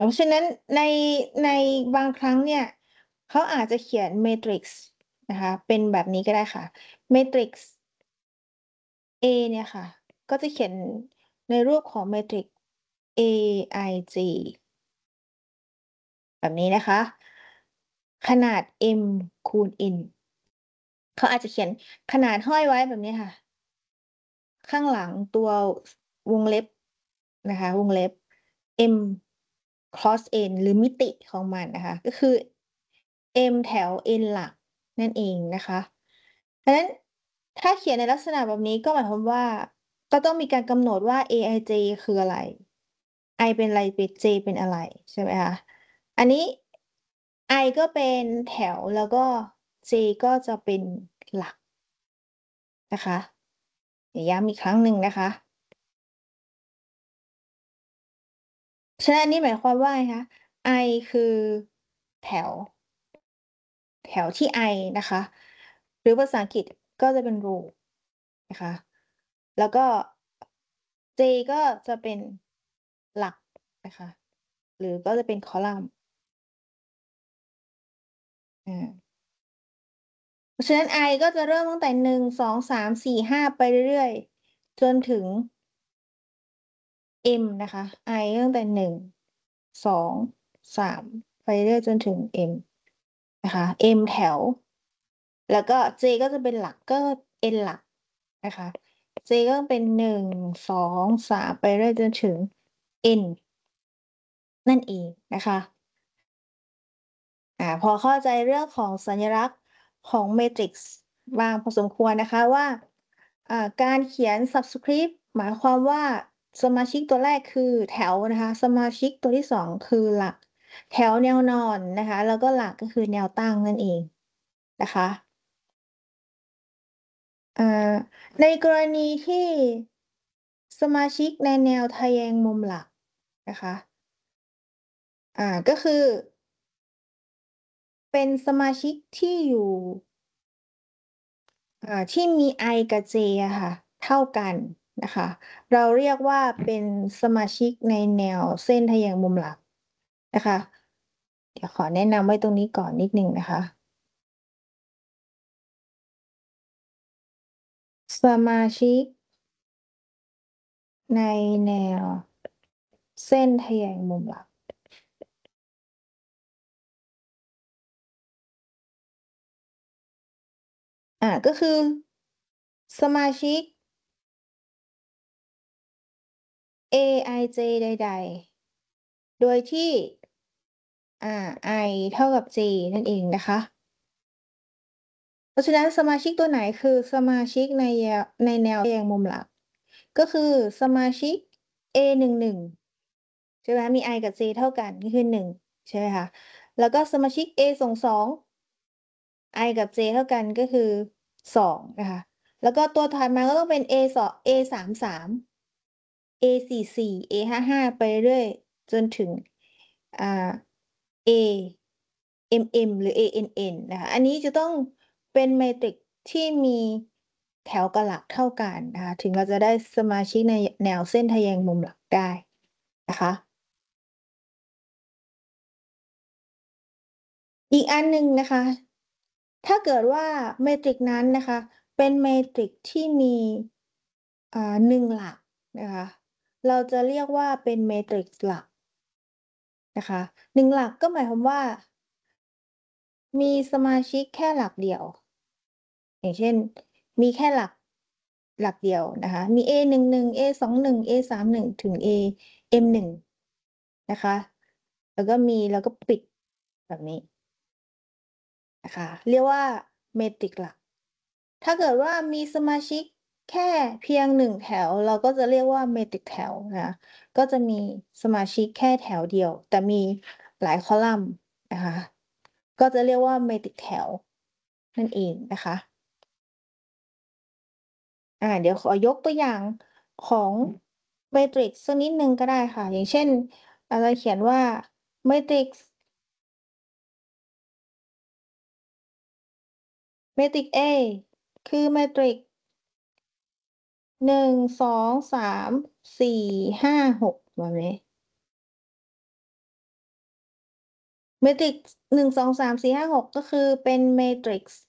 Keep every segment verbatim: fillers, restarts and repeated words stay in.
เพราะฉะนั้นใน ในบางครั้งเนี่ย เขาอาจจะเขียน matrix นะคะ เป็นแบบนี้ก็ได้ค่ะ matrix A เนี่ยค่ะ ก็จะเขียนในรูปของ matrix A-I-G แบบนี้นะคะ ขนาด M คูณ N เขาอาจจะเขียนขนาดห้อยไว้แบบนี้ค่ะ ข้างหลังตัว ส วงเล็บนะคะ วงเล็บ M cross N หรือมิติของมันนะคะ ก็คือ M แถว N หลักนั่นเองนะคะ เพราะฉะนั้นถ้าเขียนในลักษณะแบบนี้ ก็หมายความว่า ก็ต้องมีการกำหนดว่า A-I-J คืออะไร I เป็นอะไร เป J เป็นอะไร ใช่ไหมคะ อันนี้ I ก็เป็นแถว แล้วก็ J ก็จะเป็นหลัก นะคะ เดี๋ยวย้ำอีกครั้งหนึ่งนะคะ ฉะนั้นอันนี้หมายความว่าไงคะ I คือแถว แถวที่ I นะคะ หรือภาษาอังกฤษก็จะเป็น row นะคะ แล้วก็ J ก็จะเป็นหลักนะคะ หรือก็จะเป็นคอลัมน์ อา เพราะฉะนั้น I ก็จะเริ่มตั้งแต่ หนึ่ง สอง สาม สี่ ห้า ไปเรื่อย ๆ จนถึง M นะคะ I ตั้งแต่ หนึ่ง สอง สาม ไปเรื่อย ๆ จนถึง M นะคะ M แถว แล้วก็ J ก็จะเป็นหลัก ก็ N หลักนะคะ J ก็ต้องเป็น หนึ่ง สอง สาม ไปเรื่อยจนถึง N นั่นเองนะคะ อา พอเข้าใจเรื่องของสัญลักษณ์ของ matrix บ้างพอสมควรนะคะว่า อ่า การเขียน subscript หมายความว่า สมาชิกตัวแรกคือแถวนะคะ สมาชิกตัวที่ สอง คือหลัก แถวแนวนอนนะคะ แล้วก็หลักก็คือแนวตั้งนั่นเองนะคะ อ่า ในกรณีที่ สมาชิกในแนวทแยงมุมหลักนะคะ อ่า ก็คือ เป็นสมาชิกที่อยู่ อ่า ที่มี I กับ J อะค่ะ เท่ากันนะคะ เราเรียกว่าเป็นสมาชิกในแนวเส้นทแยงมุมหลักนะคะ เดี๋ยวขอแนะนำไว้ตรงนี้ก่อนนิดหนึ่งนะคะ สมาชิก ในแนว เส้นทแยงมุมหลัก อา ก็คือ สมาชิก Aij ใด ๆ โดยที่ อ่า I เท่ากับ J นั่นเองนะคะ เพราะฉะนั้นสมาชิกตัวไหนคือสมาชิกในแยว ในแนวทแยงมุมหลัก ก็คือสมาชิก เอ หนึ่ง หนึ่ง ใช่ไหม มี I กับ J เท่ากัน ก็คือ หนึ่ง ใช่ไหมคะ แล้วก็สมาชิก เอ สอง สอง I กับ J เท่ากัน ก็คือ สอง นะคะ แล้วก็ตัวถัดมาก็ต้องเป็น เอ สอ เอ สาม สาม เอ สี่ สี่ เอ ห้า ห้า ไปเรื่อย ๆ จนถึง อ่า เอ เอ็ม เอ็ม หรือ เอ เอ็น เอ็น นะคะ อันนี้จะต้องเป็น matrix ที่มีแถวกับหลักเท่ากันนะคะ ถึงเราจะได้สมาชิกในแนวเส้นทแยงมุมหลักได้นะคะ อีกอันหนึ่งนะคะ ถ้าเกิดว่า matrix นั้นนะคะ เป็น matrix ที่มี อ่า หนึ่ง หลักนะคะ เราจะเรียกว่าเป็น matrix หลัก นะคะ หนึ่ง หลักก็หมายความว่า มีสมาชิกแค่หลักเดียว อย่างเช่น มีแค่หลัก หลักเดียวนะคะ มี เอ หนึ่ง หนึ่ง เอ สอง หนึ่ง เอ สาม หนึ่ง ถึง เอ เอ็ม หนึ่ง นะคะ แล้วก็มี แล้วก็ปิดแบบนี้ นะคะ เรียกว่า matrix หลัก ถ้าเกิดว่ามีสมาชิกแค่เพียง หนึ่ง แถว เราก็จะเรียกว่า matrix แถวนะคะ ก็จะมีสมาชิกแค่แถวเดียว แต่มีหลายคอลัมน์นะคะ ก็จะเรียกว่า matrix แถว นั่นเองนะคะ อ่า เดี๋ยวขอยกตัวอย่างของ matrix สักนิดหนึ่งก็ได้ค่ะ อย่างเช่น อา เราเขียนว่า matrix matrix A คือ matrix หนึ่ง สอง สาม สี่ ห้า หก แบบนี้เมตริกซ์หนึ่ง สอง สาม สี่ ห้า หกก็คือเป็นเมตริกซ์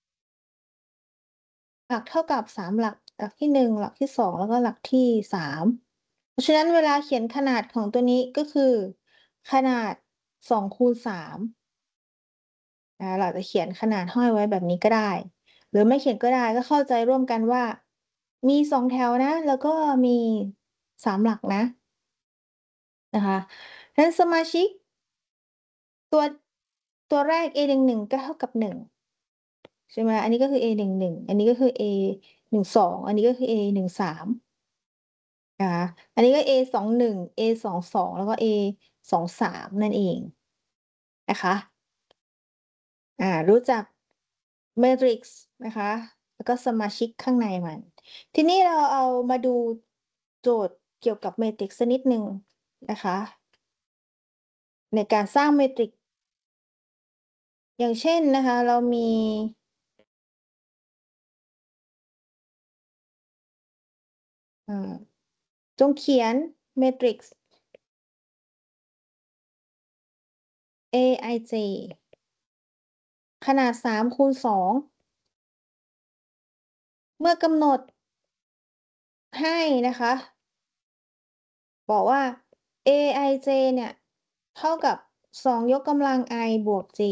หลักเท่ากับสามหลักหลักที่หนึ่งหลักที่สองแล้วก็หลักที่สามเพราะฉะนั้นเวลาเขียนขนาดของตัวนี้ก็คือขนาดสองคูณสามนะเราอาจจะเขียนขนาดห้อยไว้แบบนี้ก็ได้หรือไม่เขียนก็ได้ก็เข้าใจร่วมกันว่ามีสองแถวนะแล้วก็มีสามหลักนะนะคะฉะนั้นสมาชิกตัวตัวแรก เอ หนึ่ง หนึ่งก็เท่ากับหนึ่งใช่ไหมอันนี้ก็คือ เอ หนึ่ง หนึ่งอันนี้ก็คือ เอ หนึ่ง สองอันนี้ก็คือ เอ หนึ่ง สาม นะคะอันนี้ก็ เอ สอง หนึ่ง เอ สอง สองแล้วก็ เอ สอง สามนั่นเองนะคะอ่ารู้จัก Matrix นะคะแล้วก็สมาชิกข้างในมันทีนี้เราเอามาดูโจทย์เกี่ยวกับ Matrix สักนิดหนึ่งนะคะในการสร้าง Matrix อย่างเช่นนะคะเรามีอ่าจงเขียน Matrix เอ ไอ เจ ขนาดสามคูณสองเมื่อกำหนดให้นะคะบอกว่า เอ ไอ เจ เนี่ยเท่ากับสองยกกำลัง i บวก j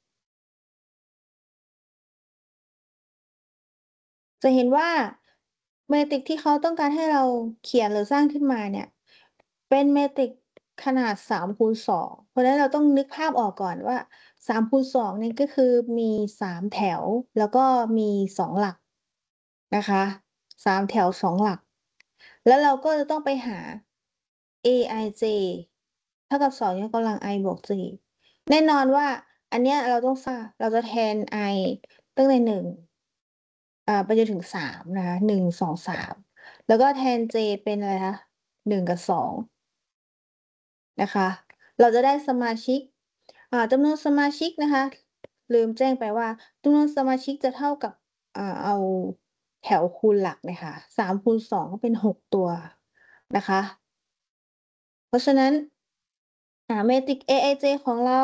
จะเห็นว่าเมตริกที่เขาต้องการให้เราเขียนหรือสร้างขึ้นมาเนี่ยเป็นเมตริกขนาดสามคูณสองเพราะฉะนั้นเราต้องนึกภาพออกก่อนว่าสามคูณสองนี่ก็คือมีสามแถวแล้วก็มีสองหลักนะคะสามแถวสองหลักแล้วเราก็จะต้องไปหา เอ ไอ เจ เท่ากับสองยกกำลัง i บวก j แน่นอนว่าอันเนี้ยเราต้องสร้างเราจะแทน i ตั้งแต่หนึ่ง อ่าไปจนถึงสามนะคะหนึ่ง สอง สามแล้วก็แทน J เป็นอะไรคะหนึ่งกับสองนะคะเราจะได้สมาชิกอ่าจำนวนสมาชิกนะคะลืมแจ้งไปว่าจำนวนสมาชิกจะเท่ากับอ่าเอาแถวคูณหลักเลยค่ะสามคูณสองก็เป็นหกตัวนะคะเพราะฉะนั้นอ่าเมตริก เอ ไอ เจ ของเรา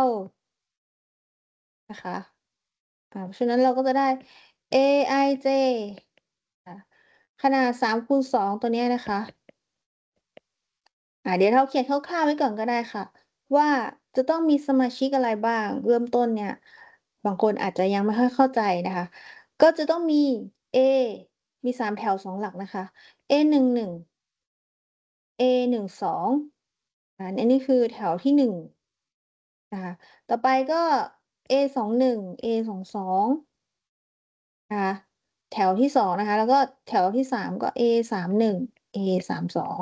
นะคะอ่าเพราะฉะนั้นเราก็จะได้ เอ ไอ เจ อ่าขนาดสามคูณสองตัวเนี้ยนะคะ อ่าเดี๋ยวเราเขียนคร่าวๆไว้ก่อนก็ได้ค่ะว่าจะต้องมีสมาชิกอะไรบ้างเริ่มต้นเนี่ยบางคนอาจจะยังไม่ค่อยเข้าใจนะคะก็จะต้องมี A มีสามแถวสองหลักนะคะ เอ หนึ่ง หนึ่ง เอ หนึ่ง สองอ่าอันนี้คือแถวที่หนึ่งนะคะต่อไปก็ เอ สอง หนึ่ง เอ สอง สองนะคะแถวที่สองนะคะแล้วก็แถวที่สามก็ เอ สาม หนึ่ง เอ สาม สอง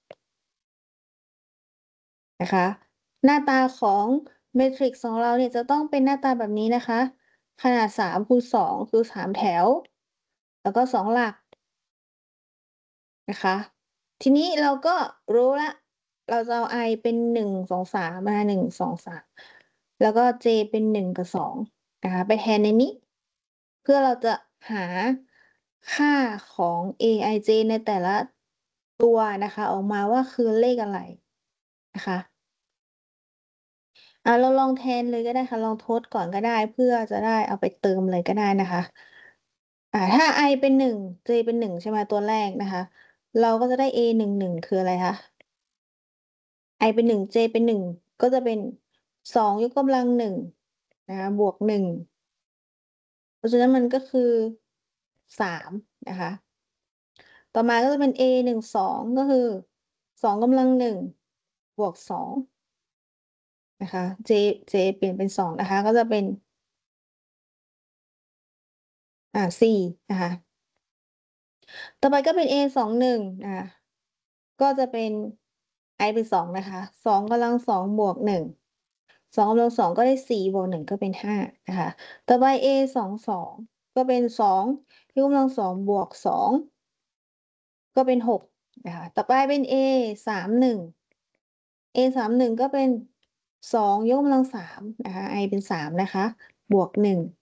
นะคะหน้าตาของเมทริกซ์ของเราเนี่ยจะต้องเป็นหน้าตาแบบนี้นะคะขนาดสามคูณสองคือสามแถวแล้วก็สองหลักนะคะทีนี้เราก็รู้แล้วเราจะเอา i เป็นหนึ่ง สอง สามนะคะหนึ่ง สอง สามแล้วก็ j เป็นหนึ่งกับสองนะคะไปแทนในนี้เพื่อเราจะหาค่าของ เอ ไอ เจ ในแต่ละตัวนะคะออกมาว่าคือเลขอะไรนะคะ อ่าเราลองแทนเลยก็ได้ค่ะลองทดก่อนก็ได้เพื่อจะได้เอาไปเติมเลยก็ได้นะคะอ่าถ้า i เป็นหนึ่ง j เป็นหนึ่งใช่ไหมตัวแรกนะคะเราก็จะได้ a หนึ่งหนึ่งคืออะไรคะ i เป็นหนึ่ง j เป็นหนึ่งก็จะเป็นสองยกกำลังหนึ่งนะคะบวกหนึ่งเพราะฉะนั้นมันก็คือสามนะคะต่อมาก็จะเป็น a หนึ่งสองก็คือสองกำลังหนึ่งบวกสองนะคะ j j เปลี่ยนเป็นสองนะคะก็จะเป็นอ่าสี่นะคะ ต่อไปก็เป็น เอ สอง หนึ่งอ่าก็จะเป็น i เป็นสองนะคะสองกำลังสองบวกหนึ่งสองกำลังสองก็ได้สี่บวกหนึ่งก็เป็นห้านะคะต่อไป เอ สอง สองก็เป็นสองยกกำลังสองบวกสองก็เป็นหกนะคะต่อไปเป็น เอ สาม หนึ่ง เอ สาม หนึ่งก็เป็นสองยกกำลังสามนะคะ i เป็นสามนะคะบวกหนึ่ง